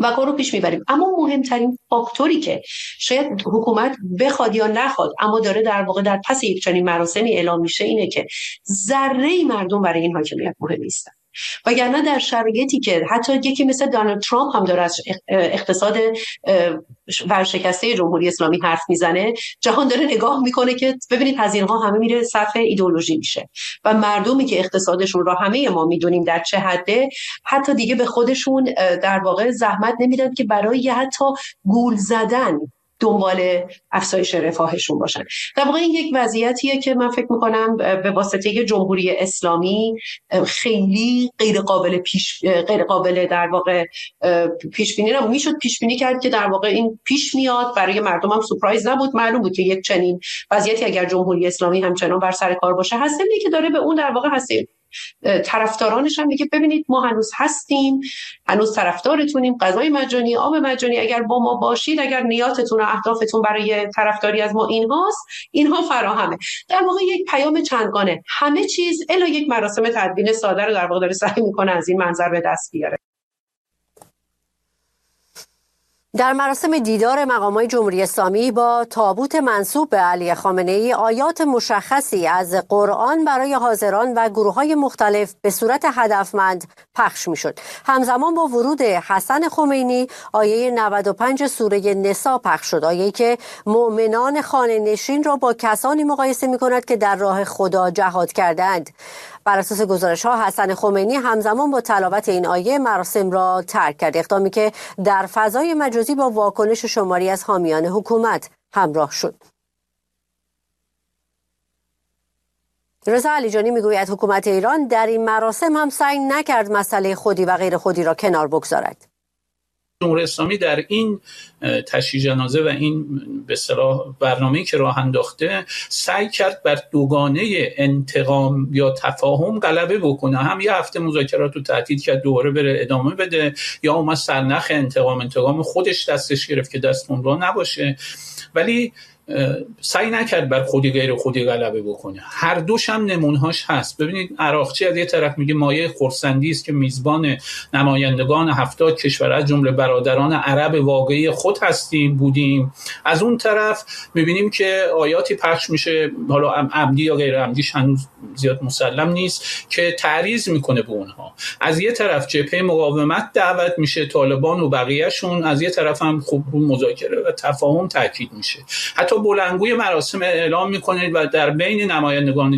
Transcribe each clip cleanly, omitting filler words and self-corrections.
و کار رو پیش میبریم. اما مهمترین فاکتوری که شاید حکومت بخواد یا نخواد اما داره در واقع در پس یک چنین مراسمی اعلام میشه اینه که ذره مردم برای این حاکمیت مهم نیستن. وگرنه در شرایطی که حتی یکی مثل دونالد ترامپ هم داره از اقتصاد ورشکسته جمهوری اسلامی حرف میزنه، جهان داره نگاه میکنه که ببینید هزینه ها همه میره صف ایدئولوژی میشه و مردمی که اقتصادشون را همه ما میدونیم در چه حده، حتی دیگه به خودشون در واقع زحمت نمیدن که برای حتی گول زدن دنبال افزایش رفاهشون باشن. در واقع این یک وضعیتیه که من فکر میکنم به واسطه جمهوری اسلامی خیلی غیر قابل در واقع پیش بینی نبود. میشد پیش بینی کرد که در واقع این پیش میاد، برای مردم هم سورپرایز نبود، معلوم بود که یک چنین وضعیتی اگر جمهوری اسلامی همچنان بر سر کار باشه هست، نمیگه که داره به اون در واقع هستی طرفدارانش هم میگه ببینید ما هنوز هستیم، هنوز طرفدارتونیم، غذای مجانی، آب مجانی، اگر با ما باشید، اگر نیاتتون و اهدافتون برای طرفداری از ما اینها فراهمه. در واقع یک پیام چندگانه، همه چیز الا یک مراسم تدوین ساده رو در واقع داره سعی میکنه از این منظر به دست بیاره. در مراسم دیدار مقامات جمهوری اسلامی با تابوت منسوب به علی خامنه‌ای آیات مشخصی از قرآن برای حاضران و گروه‌های مختلف به صورت هدفمند پخش می‌شد. همزمان با ورود حسن خمینی آیه 95 سوره نساء پخش شد، آیه‌ای که مؤمنان خانه‌نشین را با کسانی مقایسه می‌کند که در راه خدا جهاد کردند. بر اساس گزارش‌ها حسن خمینی همزمان با تلاوت این آیه مراسم را ترک کرد، اقدامی که در فضای مجازی با واکنش شماری از حامیان حکومت همراه شد. رضا علیجانی میگوید حکومت ایران در این مراسم هم سعی نکرد مسئله خودی و غیر خودی را کنار بگذارد. جمهوری اسلامی در این تشییع جنازه و این به اصطلاح برنامه‌ای که راه انداخته سعی کرد بر دوگانه انتقام یا تفاهم غلبه بکنه. هم یه هفته مذاکرات رو تعطیل کرد دوباره بره ادامه بده، یا اومد سرنخ انتقام خودش دستش گرفت که دست اون را نباشه، ولی سعی نکرد بر خودی غیر خودی غلبه بکنه. هر دوش هم نمونهاش هست. ببینید عراقچی از یه طرف میگه مایه خرسندی است که میزبان نمایندگان 70 کشور از جمله برادران عرب واقعی خود بودیم. از اون طرف میبینیم که آیاتی پخش میشه، حالا عمدی یا غیر عمدیش هنوز زیاد مسلم نیست، که تعریض میکنه به اونها. از یه طرف جبهه مقاومت دعوت میشه، طالبان و بقیه‌شون، از یه طرف هم خوب رو مذاکره و تفاهم تاکید میشه. حتی بلندگوی مراسم اعلام میکنه و در بین نمایندگان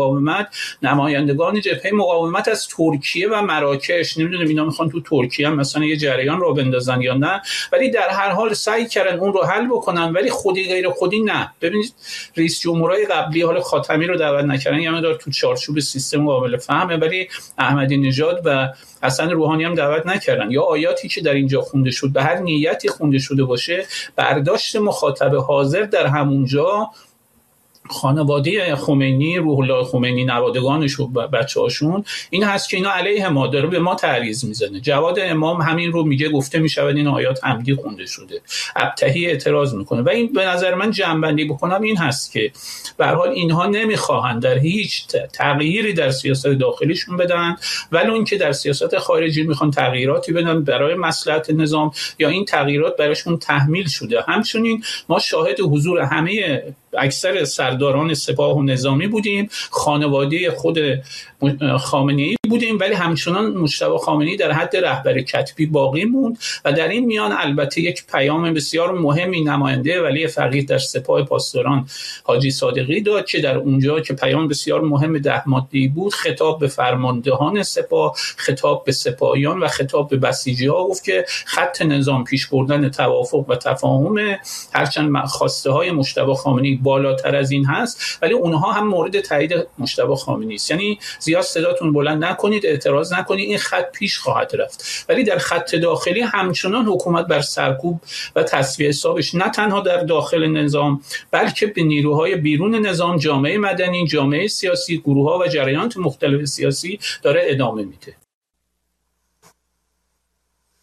جبهه مقاومت از ترکیه و مراکش، نمیدونم اینا میخوان تو ترکیه هم مثلا یه جریان رو بندازن یا نه، ولی در هر حال سعی کردن اون رو حل بکنن، ولی خودی غیر خودی نه. ببینید رئیس جمهورای قبلی، حالا خاتمی رو دعوت نکردن، یعنی داره تو چارچوب سیستم قابل فهمه، ولی احمدی نژاد و حسن روحانی هم دعوت نکردن. یا آیاتی که در اینجا خونده شد، به هر نیتی خونده شده باشه، برداشت مخاطب حاضر در همونجا خانواده خمینی، روح الله خمینی، نوادگانش و بچه‌هاشون، این هست که اینا علیه ما داره به ما تعریض میزنه. جواد امام همین رو میگه، گفته میشود این آیات عمدی خونده شده. ابطحی اعتراض میکنه و این به نظر من جمع‌بندی بکنم این هست که به هر حال اینها نمیخواهند در هیچ تغییری در سیاست داخلیشون بدن، ولی اون که در سیاست خارجی میخوان تغییراتی بدن برای مصلحت نظام، یا این تغییرات براشون تحمیل شده. همچنین ما شاهد حضور همه اکثر سرداران سپاه و نظامی بودیم، خانواده خود خامنه‌ای بودیم، ولی همچنان مجتبی خامنه‌ای در حد رهبر کتبی باقی موند و در این میان البته یک پیام بسیار مهمی نماینده ولی فقیه در سپاه پاسداران حاجی صادقی داد که در اونجا که پیام بسیار مهم 10 ماده‌ای بود، خطاب به فرماندهان سپاه، خطاب به سپاهیان و خطاب به بسیجی‌ها گفت که خط نظام پیش بردن توافق و تفاهم، هرچند خواسته های مجتبی خامنه‌ای بالاتر از این هست، ولی اونها هم مورد تایید مجتبی خامنه‌ای است. یعنی زیاد صداتون بلند نکنید، اعتراض نکنید، این خط پیش خواهد رفت. ولی در خط داخلی همچنان حکومت بر سرکوب و تصفیه حسابش نه تنها در داخل نظام، بلکه به نیروهای بیرون نظام، جامعه مدنی، جامعه سیاسی، گروه‌ها و جریانات مختلف سیاسی داره ادامه میده.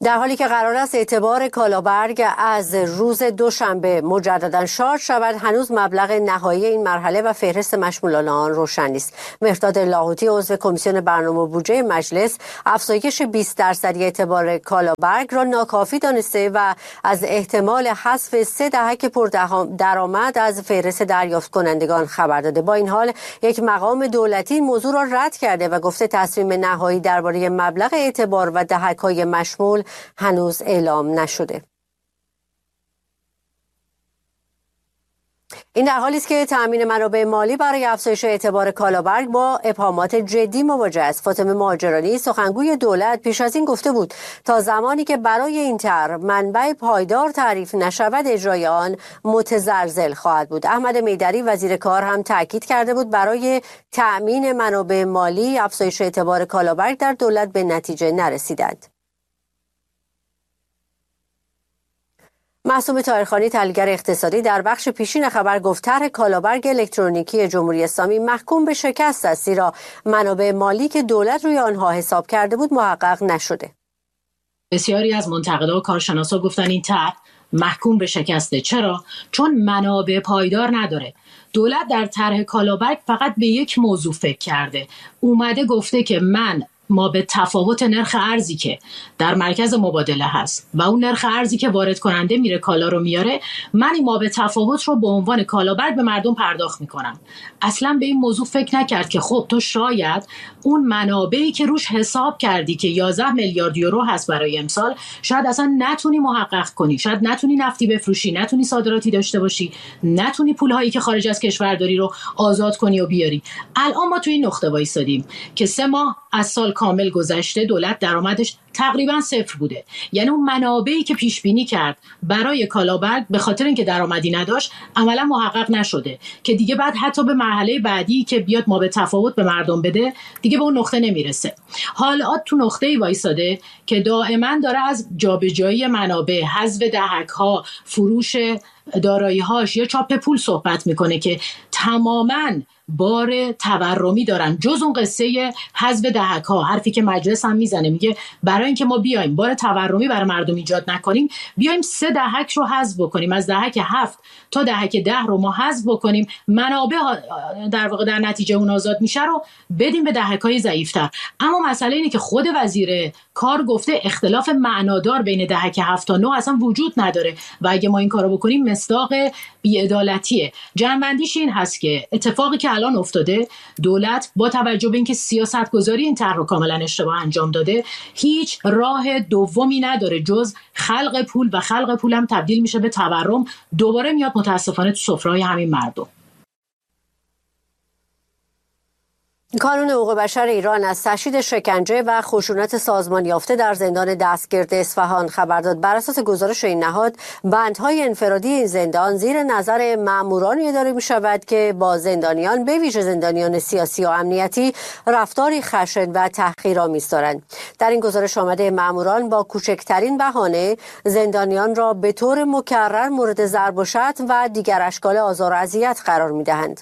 در حالی که قرار است اعتبار کالابرگ از روز دوشنبه مجددا شارژ شود، هنوز مبلغ نهایی این مرحله و فهرست مشمولان آن روشن نیست. مهرداد لاهوتی عضو کمیسیون برنامه و بودجه مجلس افزایش 20% اعتبار کالابرگ را ناکافی دانسته و از احتمال حذف 3 دهک پردرآمد از فهرست دریافت کنندگان خبر داده. با این حال یک مقام دولتی این موضوع را رد کرده و گفته تصمیم نهایی درباره مبلغ اعتبار و دهک‌های مشمول هنوز اعلام نشده. این در حالی است که تأمین منابع مالی برای افزایش اعتبار کالابرگ با ابهامات جدی مواجه است. فاطمه مهاجرانی سخنگوی دولت پیش از این گفته بود تا زمانی که برای این طرح منبع پایدار تعریف نشود اجرای آن متزلزل خواهد بود. احمد میدری وزیر کار هم تاکید کرده بود برای تأمین منابع مالی افزایش اعتبار کالابرگ در دولت به نتیجه نرسیدند. معصوم طاهرخانی تحلیلگر اقتصادی در بخش پیشین خبر گفت طرح کالابرگ الکترونیکی جمهوری اسلامی محکوم به شکست است، زیرا منابع مالی که دولت روی آنها حساب کرده بود محقق نشده. بسیاری از منتقدا و کارشناسا گفتن این طرح محکوم به شکسته. چرا؟ چون منابع پایدار نداره. دولت در طرح کالابرگ فقط به یک موضوع فکر کرده. اومده گفته که ما به تفاوت نرخ ارزی که در مرکز مبادله هست و اون نرخ ارزی که وارد کننده میره کالا رو میاره، من این ما به تفاوت رو به عنوان کالابرگ به مردم پرداخت میکنم. اصلا به این موضوع فکر نکرد که خب تو شاید اون منابعی که روش حساب کردی که 11 میلیارد یورو هست برای امسال، شاید اصلا نتونی محقق کنی، شاید نتونی نفتی بفروشی، نتونی صادراتی داشته باشی، نتونی پولهایی که خارج از کشور داری رو آزاد کنی و بیاری. الان ما تو این نقطه وایسادیم که 3 ماه از سال کامل گذشته دولت درآمدش تقریبا 0 بوده. یعنی اون منابعی که پیش بینی کرد برای کالابرگ به خاطر اینکه درآمدی نداشت عملا محقق نشده که دیگه بعد حتی به مرحله بعدی که بیاد ما به تفاوت به مردم بده دیگه به اون نقطه نمیرسه. حالا تو نقطه‌ای وایساده که دائما داره از جابجایی منابع، حذف دهک‌ها، فروش دارایی‌هاش یا چاپ پول صحبت میکنه که تماماً بار تورمی دارن، جز اون قصه حذف دهک‌ها. حرفی که مجلس هم میزنه، میگه برای اینکه ما بیایم بار تورمی برای مردم ایجاد نکنیم، بیایم 3 دهک رو حذف بکنیم، از دهک 7 تا دهک 10 رو ما حذف بکنیم، منابع در واقع در نتیجه اون آزاد میشه رو بدیم به دهک‌های ضعیف‌تر. اما مسئله اینه که خود وزیر کار گفته اختلاف معنادار بین دهک 7 تا 9 اصلا وجود نداره و اگه ما این کارو بکنیم مصداق بی‌عدالتیه. جنبندیش این هست که اتفاقی که الان افتاده، دولت با توجه به اینکه سیاستگذاری این طرح رو کاملا اشتباه انجام داده، هیچ راه دومی نداره جز خلق پول و خلق پول هم تبدیل میشه به تورم، دوباره میاد متاسفانه تو سفره‌های همین مردم. کانون حقوق بشر ایران از تشدید شکنجه و خشونت سازمان یافته در زندان دستگرد اصفهان خبر داد. بر اساس گزارش این نهاد، بندهای انفرادی این زندان زیر نظر مامورانی اداره می شود که با زندانیان، به ویژه زندانیان سیاسی و امنیتی، رفتاری خشن و تحقیرآمیز دارند. در این گزارش آمده ماموران با کوچکترین بهانه زندانیان را به طور مکرر مورد ضرب و شتم و دیگر اشکال آزار و اذیت قرار می دهند.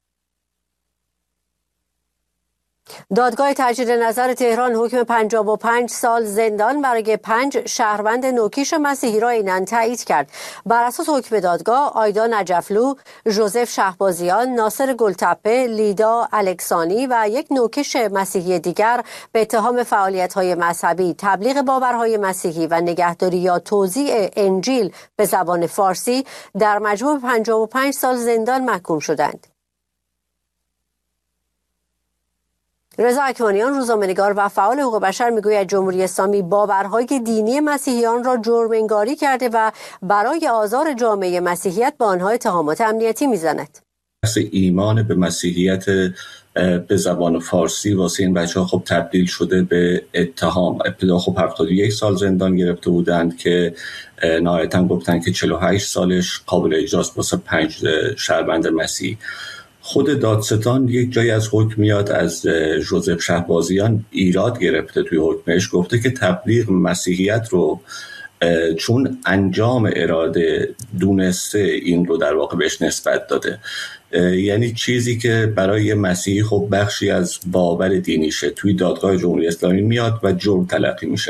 دادگاه تجدید نظر تهران حکم 55 سال زندان برای 5 شهروند نوکیش مسیحی را عیناً تایید کرد. بر اساس حکم دادگاه، آیدا نجفلو، ژوزف شهبازیان، ناصر گلتپه، لیدا الکسانی و یک نوکیش مسیحی دیگر به اتهام فعالیت‌های مذهبی، تبلیغ باورهای مسیحی و نگهداری یا توزیع انجیل به زبان فارسی در مجموع 55 سال زندان محکوم شدند. رضا اکمانیان، روزنامه‌نگار و فعال حقوق بشر، میگوید جمهوری اسلامی باورهای دینی مسیحیان را جرم‌انگاری کرده و برای آزار جامعه مسیحیت به آنها اتهامات امنیتی میزند. ایمان به مسیحیت به زبان فارسی واسه این بچه‌ها خب تبدیل شده به اتهام. ابتدا خب 71 سال زندان گرفته بودند که نهایتاً گفتن که 48 سالش قابل اجراست واسه 5 شهروند مسیحی. خود دادستان یک جایی از حکم میاد از ژوزف شهبازیان ایراد گرفته توی حکمش، گفته که تبلیغ مسیحیت رو چون انجام اراده دونسته این رو در واقع بهش نسبت داده، یعنی چیزی که برای مسیحی خب بخشی از باور دینیشه توی دادگاه جمهوری اسلامی میاد و جرم تلقی میشه.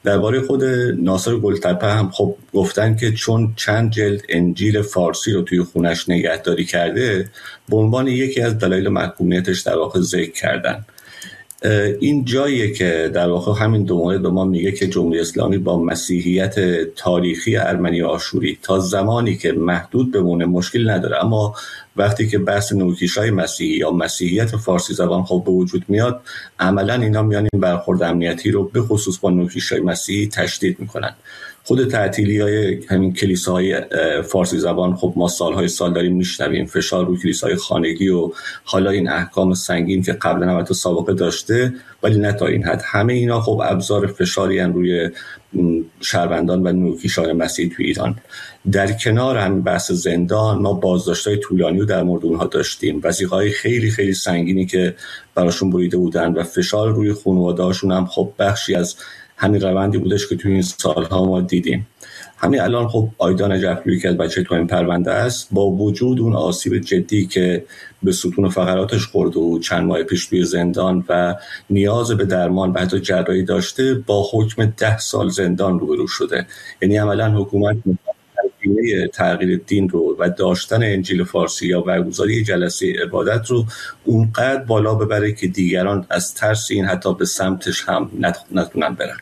درباره خود ناصر گلتپه هم خب گفتن که چون چند جلد انجیل فارسی رو توی خونش نگهداری کرده، به عنوان یکی از دلایل محکومیتش در واقع ذکر کردن. این جاییه که در واقع همین دو مورد به ما میگه که جمهوری اسلامی با مسیحیت تاریخی ارمنی آشوری تا زمانی که محدود بمونه مشکل نداره، اما وقتی که بحث نوکیشای مسیحی یا مسیحیت فارسی زبان خب به وجود میاد، عملا اینا میان این برخورد امنیتی رو به خصوص با نوکیشای مسیحی تشدید میکنن. خود تعطیلی‌های همین کلیساهای فارسی زبان خب ما سالهای سال داریم میشنویم، فشار روی کلیساهای خانگی و حالا این احکام سنگین که قبلا هم تو سابقه داشته، ولی نه تا این حد. همه اینا خب ابزار فشاری ان روی شهروندان و نوکیشان مسیحی توی ایران. در کنار هم بحث زندان، ما بازداشت‌های طولانی رو در مورد اونها داشتیم، وثیقه‌های خیلی خیلی سنگینی که براشون بریده بودن و فشار روی خانواده‌هاشون هم خب بخشی از همین روندی بودش که توی این سالها ما دیدیم. همین الان خب آیدان جعفری که از بچه تو این پرونده است، با وجود اون آسیب جدی که به ستون فقراتش خورده و چند ماه پیش توی زندان و نیاز به درمان و حتی جراحی داشته، با حکم 10 سال زندان روبرو شده. یعنی عملا حکومت تغییر دین رو و داشتن انجیل فارسی یا برگزاری جلسه عبادت رو اونقدر بالا ببره که دیگران از ترس این حتی به سمتش هم نتونن برن.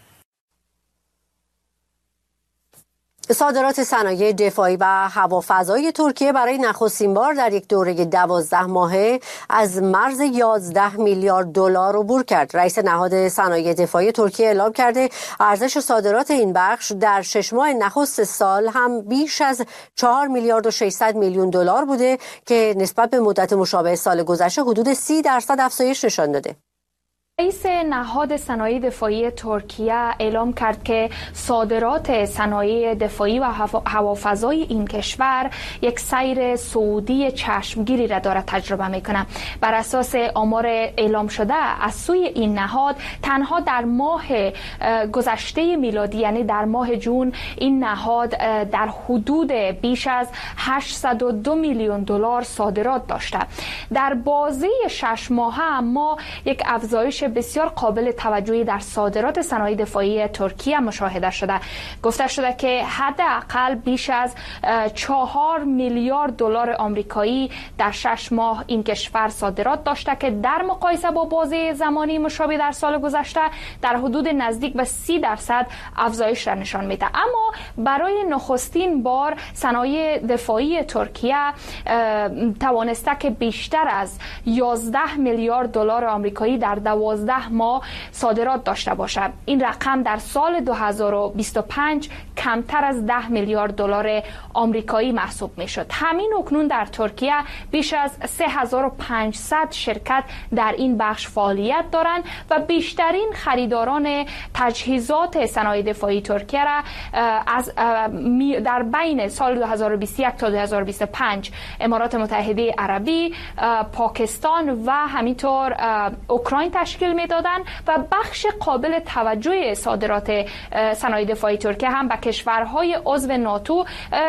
صادرات صنایع دفاعی و هوافضایی ترکیه برای نخستین بار در یک دوره 12 ماهه از مرز 11 میلیارد دلار عبور کرد. رئیس نهاد صنایع دفاعی ترکیه اعلام کرده ارزش صادرات این بخش در 6 ماه نخست سال هم بیش از 4 میلیارد و 600 میلیون دلار بوده که نسبت به مدت مشابه سال گذشته حدود 30% افزایش نشان داده. رئیس نهاد صنایع دفاعی ترکیه اعلام کرد که صادرات صنایع دفاعی و هوافضای این کشور یک سیر صعودی چشمگیری را دارد تجربه میکنه. بر اساس آمار اعلام شده از سوی این نهاد، تنها در ماه گذشته میلادی یعنی در ماه جون این نهاد در حدود بیش از 802 میلیون دلار صادرات داشته. در بازه 6 ماهه ما یک افزایش بسیار قابل توجهی در صادرات صنایع دفاعی ترکیه مشاهده شده. گفته شده که حداقل بیش از 4 میلیارد دلار آمریکایی در 6 ماه این کشور صادرات داشته که در مقایسه با بازه زمانی مشابه در سال گذشته در حدود نزدیک به 30% افزایش را نشان میده. اما برای نخستین بار صنایع دفاعی ترکیه توانسته که بیشتر از 11 میلیارد دلار آمریکایی در 12 ماه صادرات داشته باشد. این رقم در سال 2025 کمتر از 10 میلیارد دلار آمریکایی محسوب می شد. همین اکنون در ترکیه بیش از 3500 شرکت در این بخش فعالیت دارند و بیشترین خریداران تجهیزات صنایع دفاعی ترکیه را از در بین سال 2021 تا 2025 امارات متحده عربی، پاکستان و همینطور اوکراین تشکیل میدادن و بخش قابل توجه صادرات صنایع دفاعی ترکیه هم به کشورهای عضو ناتو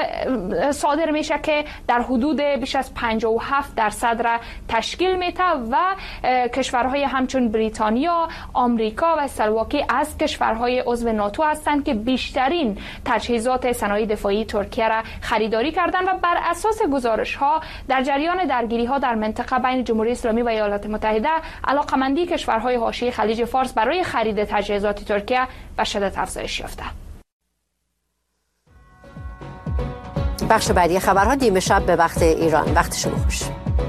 صادر میشه که در حدود بیش از 57% را تشکیل میده و کشورهای همچون بریتانیا، آمریکا و اسلواکی از کشورهای عضو ناتو هستند که بیشترین تجهیزات صنایع دفاعی ترکیه را خریداری کردند و بر اساس گزارش ها در جریان درگیری ها در منطقه بین جمهوری اسلامی و ایالات متحده، علاقمندی کشورهای حاشیه خلیج فارس برای خرید تجهیزات ترکیه به شدت افزایش یافته. بخش بعدی خبرها نیمه شب به وقت ایران. وقت شما خوش.